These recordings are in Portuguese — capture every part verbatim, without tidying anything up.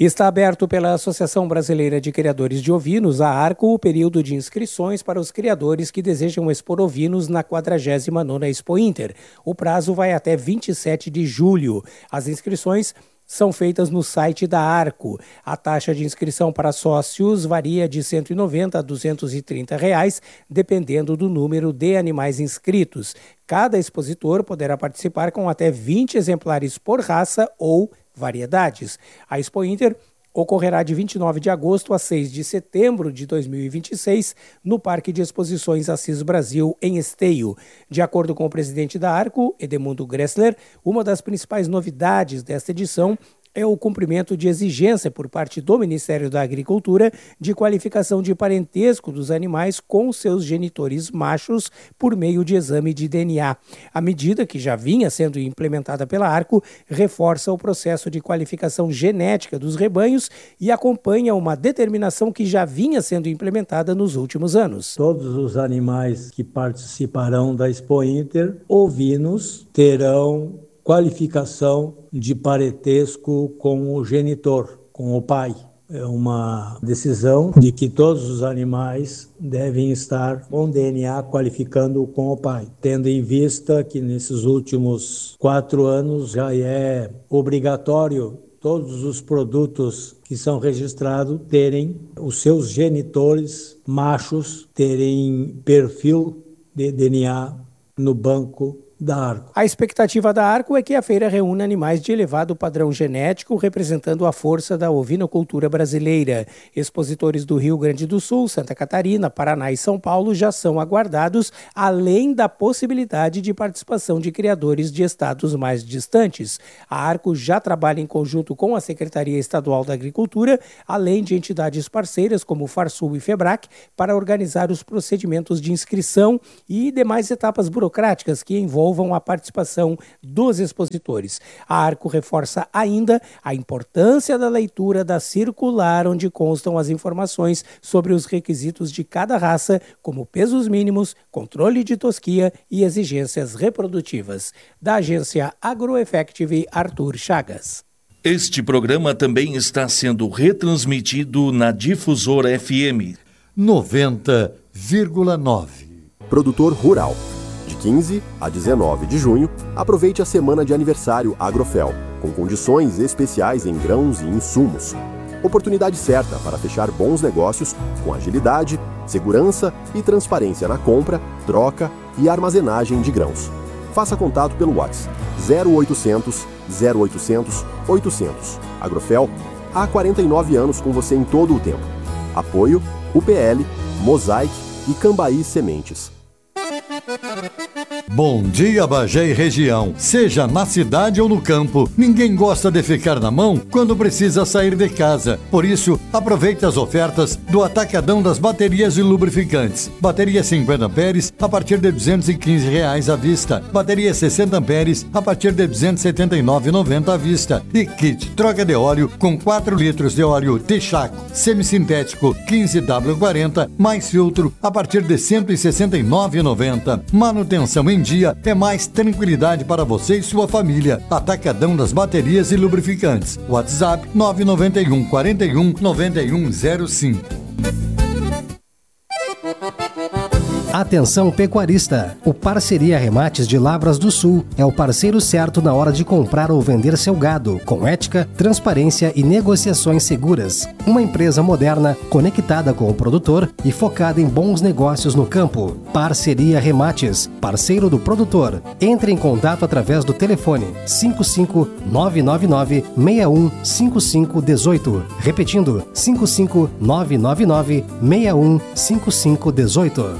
Está aberto pela Associação Brasileira de Criadores de Ovinos, a ARCO, o período de inscrições para os criadores que desejam expor ovinos na quadragésima nona Expo Inter. O prazo vai até vinte e sete de julho. As inscrições são feitas no site da ARCO. A taxa de inscrição para sócios varia de cento e noventa a duzentos e trinta reais, dependendo do número de animais inscritos. Cada expositor poderá participar com até vinte exemplares por raça ou variedades. A Expo Inter ocorrerá de vinte e nove de agosto a seis de setembro de dois mil e vinte e seis no Parque de Exposições Assis Brasil, em Esteio. De acordo com o presidente da ARCO, Edemundo Gressler, uma das principais novidades desta edição é o cumprimento de exigência por parte do Ministério da Agricultura de qualificação de parentesco dos animais com seus genitores machos por meio de exame de D N A. A medida, que já vinha sendo implementada pela ARCO, reforça o processo de qualificação genética dos rebanhos e acompanha uma determinação que já vinha sendo implementada nos últimos anos. Todos os animais que participarão da Expo Inter, ovinos, terão qualificação de parentesco com o genitor, com o pai. É uma decisão de que todos os animais devem estar com D N A qualificando com o pai, tendo em vista que nesses últimos quatro anos já é obrigatório todos os produtos que são registrados terem os seus genitores machos, terem perfil de D N A no banco da ARCO. A expectativa da ARCO é que a feira reúna animais de elevado padrão genético, representando a força da ovinocultura brasileira. Expositores do Rio Grande do Sul, Santa Catarina, Paraná e São Paulo já são aguardados, além da possibilidade de participação de criadores de estados mais distantes. A ARCO já trabalha em conjunto com a Secretaria Estadual da Agricultura, além de entidades parceiras como o Farsul e Febrac, para organizar os procedimentos de inscrição e demais etapas burocráticas que envolvem a participação dos expositores. A ARCO reforça ainda a importância da leitura da circular, onde constam as informações sobre os requisitos de cada raça, como pesos mínimos, controle de tosquia e exigências reprodutivas. Da agência AgroEffective, Arthur Chagas. Este programa também está sendo retransmitido na Difusora F M noventa vírgula nove. Produtor Rural. De quinze a dezenove de junho, aproveite a semana de aniversário Agrofel, com condições especiais em grãos e insumos. Oportunidade certa para fechar bons negócios com agilidade, segurança e transparência na compra, troca e armazenagem de grãos. Faça contato pelo WhatsApp zero oitocentos, zero oitocentos, oitocentos. Agrofel, há quarenta e nove anos com você em todo o tempo. Apoio U P L, Mosaic e Cambaí Sementes. Bom dia, Bagé e região. Seja na cidade ou no campo, ninguém gosta de ficar na mão quando precisa sair de casa. Por isso, aproveite as ofertas do Atacadão das Baterias e Lubrificantes. Bateria cinquenta amperes a partir de duzentos e quinze reais à vista. Bateria sessenta amperes a partir de duzentos e setenta e nove reais e noventa centavos à vista. E kit troca de óleo com quatro litros de óleo Texaco semissintético quinze W quarenta mais filtro a partir de cento e sessenta e nove reais e noventa centavos. Manutenção em dia é mais tranquilidade para você e sua família. Atacadão das Baterias e Lubrificantes. WhatsApp nove nove um, quatro um, nove um zero cinco. Atenção pecuarista, o Parceria Remates de Lavras do Sul é o parceiro certo na hora de comprar ou vender seu gado, com ética, transparência e negociações seguras. Uma empresa moderna, conectada com o produtor e focada em bons negócios no campo. Parceria Remates, parceiro do produtor. Entre em contato através do telefone cinco cinco nove nove nove, seis um cinco cinco um oito. Repetindo, cinco cinco nove nove nove, seis um cinco cinco um oito.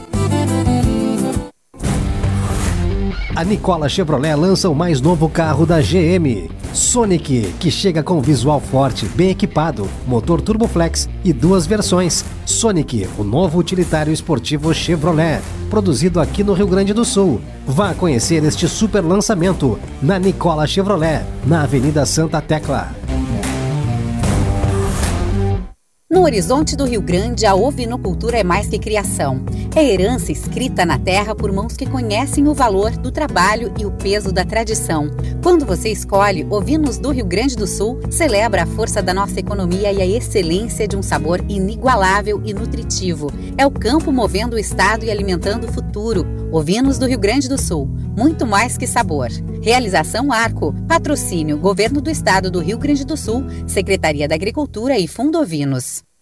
A Nicola Chevrolet lança o mais novo carro da G M, Sonic, que chega com visual forte, bem equipado, motor Turboflex e duas versões. Sonic, o novo utilitário esportivo Chevrolet, produzido aqui no Rio Grande do Sul. Vá conhecer este super lançamento na Nicola Chevrolet, na Avenida Santa Tecla. No horizonte do Rio Grande, a ovinocultura é mais que criação. É herança escrita na terra por mãos que conhecem o valor do trabalho e o peso da tradição. Quando você escolhe Ovinos do Rio Grande do Sul, celebra a força da nossa economia e a excelência de um sabor inigualável e nutritivo. É o campo movendo o estado e alimentando o futuro. Ovinos do Rio Grande do Sul, muito mais que sabor. Realização Arco, patrocínio Governo do Estado do Rio Grande do Sul, Secretaria da Agricultura e Fundo Ovinos.